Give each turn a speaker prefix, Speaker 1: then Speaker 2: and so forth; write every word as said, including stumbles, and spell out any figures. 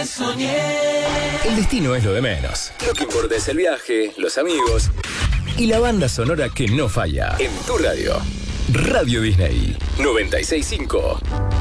Speaker 1: que soñé.
Speaker 2: El destino es lo de menos. Lo que importa es el viaje, los amigos y la banda sonora que no falla. En tu radio, Radio Disney noventa y seis punto cinco.